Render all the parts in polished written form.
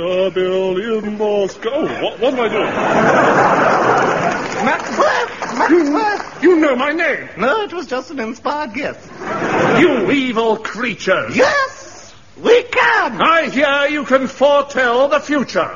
Bill in Moscow. What am I doing? Maxwell! You know my name. No, it was just an inspired guess. You evil creatures. Yes, we can. I hear you can foretell the future.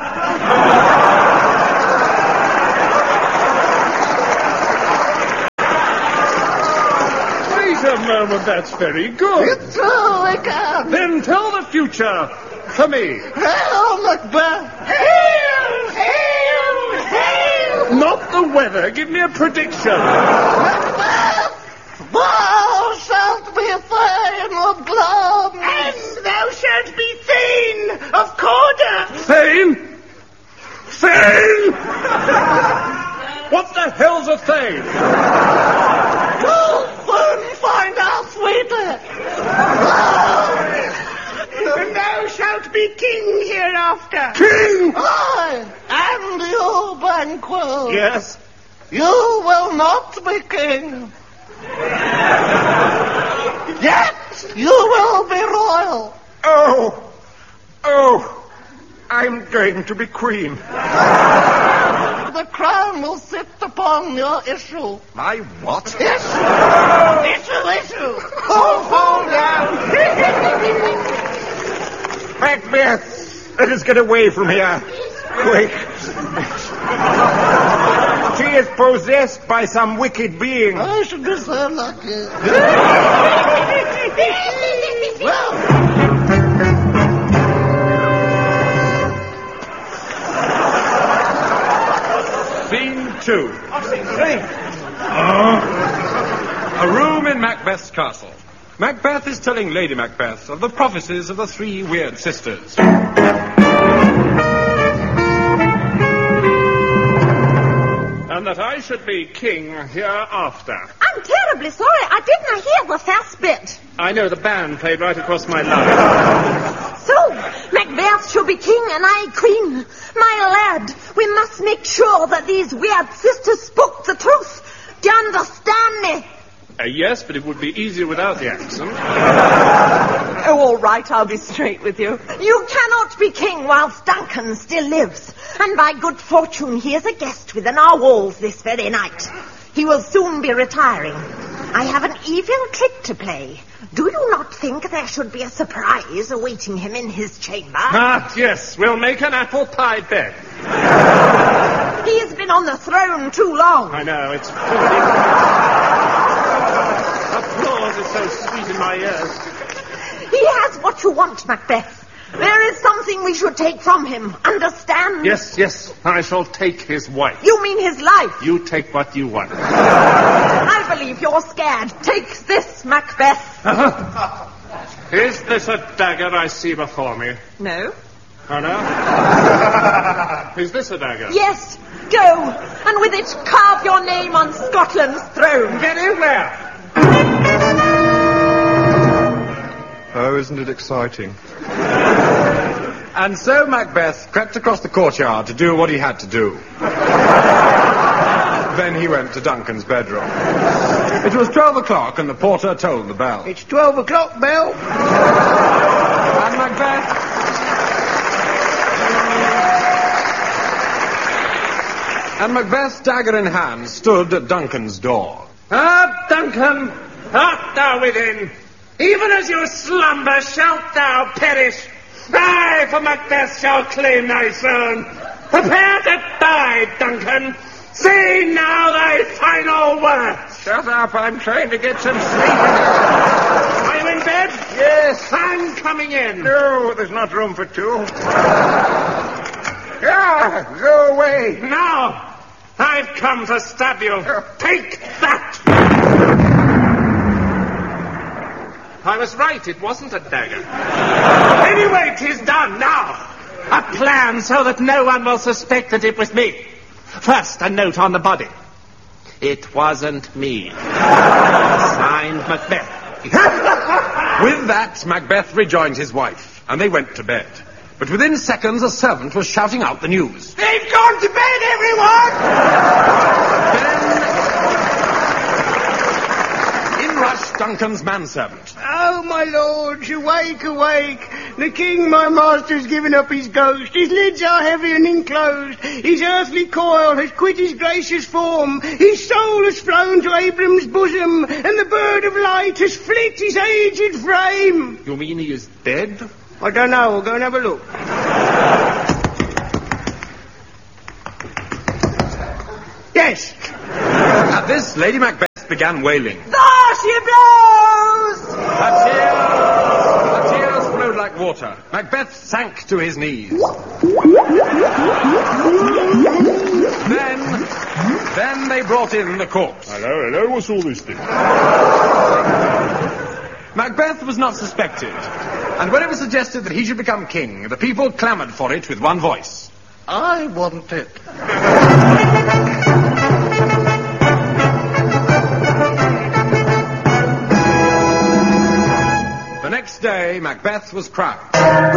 Wait a moment, that's very good. It's true, we can. Then tell the future for me. Hail, Macbeth! Hail! Hail! Hail! Not the weather. Give me a prediction. Macbeth! Thou shalt be fain of Glam, and thou shalt be Thane of Corda. Thane? Thane? What the hell's a Thane? You'll soon find out, sweetie. And thou shalt be king hereafter. King? Aye, and you, Banquo. Yes. You will not be king. Yet you will be royal. Oh, I'm going to be queen. The crown will sit upon your issue. My what? Issue. Fall down. Macbeth, let us get away from here. Quick. She is possessed by some wicked being. I should be so lucky. Well. Scene 2. A room in Macbeth's castle. Macbeth is telling Lady Macbeth of the prophecies of the three weird sisters. And that I should be king hereafter. I'm terribly sorry. I didn't hear the first bit. I know, the band played right across my line. So, Macbeth shall be king and I queen. My lad, we must make sure that these weird sisters spoke the truth. Do you understand me? Yes, but it would be easier without the accent. Oh, all right, I'll be straight with you. You cannot be king whilst Duncan still lives. And by good fortune, he is a guest within our walls this very night. He will soon be retiring. I have an evil trick to play. Do you not think there should be a surprise awaiting him in his chamber? Ah, yes, we'll make an apple pie bed. He has been on the throne too long. I know, it's... Applause is so sweet in my ears. He has what you want, Macbeth. There is something we should take from him. Understand? Yes, I shall take his wife. You mean his life? You take what you want. I believe you're scared. Take this, Macbeth. Is this a dagger I see before me? No. Oh, no? Is this a dagger? Yes. Go, and with it carve your name on Scotland's throne. Get in there! Oh, isn't it exciting? And so Macbeth crept across the courtyard to do what he had to do. Then he went to Duncan's bedroom. It was 12 o'clock and the porter tolled the bell. It's 12 o'clock, Bell. And Macbeth... And Macbeth, dagger in hand, stood at Duncan's door. Ah, Duncan, art thou within? Even as you slumber shalt thou perish. I, for Macbeth, shall claim thy throne. Prepare to die, Duncan. Say now thy final words. Shut up, I'm trying to get some sleep. Are you in bed? Yes. I'm coming in. No, there's not room for two. Ah, go away. Now, I've come to stab you. Take that. I was right, it wasn't a dagger. Anyway, 'tis done now. A plan so that no one will suspect that it was me. First, a note on the body. It wasn't me. Signed, Macbeth. With that, Macbeth rejoined his wife, and they went to bed. But within seconds, a servant was shouting out the news. They've gone to bed, everyone! In rushed Duncan's manservant. Oh, my lords, awake, awake. The king, my master's given up his ghost. His lids are heavy and enclosed. His earthly coil has quit his gracious form. His soul has flown to Abram's bosom, and the bird of light has flit his aged frame. You mean he is dead? I don't know. We'll go and have a look. Yes. At this, Lady Macbeth began wailing. There she blows! Her tears flowed like water. Macbeth sank to his knees. Then they brought in the corpse. Hello, what's all this thing? Macbeth was not suspected, and when it was suggested that he should become king, the people clamoured for it with one voice. I want it. The next day, Macbeth was crowned.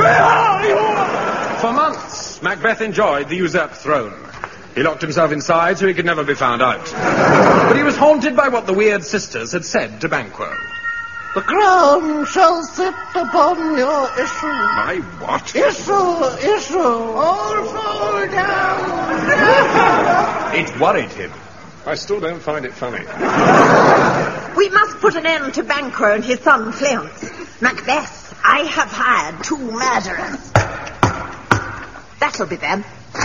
For months, Macbeth enjoyed the usurped throne. He locked himself inside so he could never be found out. But he was haunted by what the weird sisters had said to Banquo. The crown shall sit upon your issue. My what? Issue. All fall down. It worried him. I still don't find it funny. We must put an end to Banquo and his son Fleance. Macbeth, I have hired 2 murderers. That'll be them.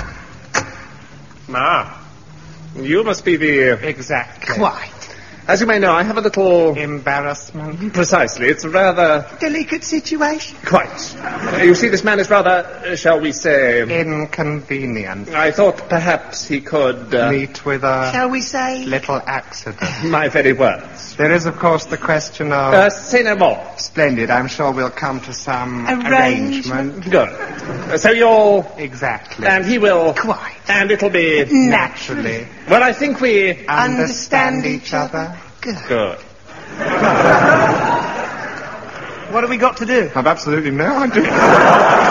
Ah, you must be the... Exactly. Quite. As you may know, I have a little... Embarrassment. Precisely. It's a rather... Delicate situation. Quite. You see, this man is rather, shall we say... Inconvenient. I thought perhaps he could... Meet with a... Shall we say? Little accident. My very words. There is, of course, the question of... Say no more. Splendid. I'm sure we'll come to some arrangement. Good. So you'll... Exactly. And he will... Quite. And it'll be... Naturally. Well, I think we... Understand each other. Good. What have we got to do? I've absolutely no idea.